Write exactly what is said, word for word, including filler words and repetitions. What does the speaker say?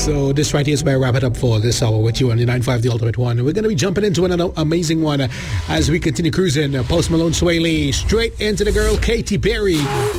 So this right here is where I wrap it up for this hour with you on the nine five, the Ultimate One. We're going to be jumping into another amazing one as we continue cruising. Post Malone, Sway Lee, straight into the girl Katy Perry.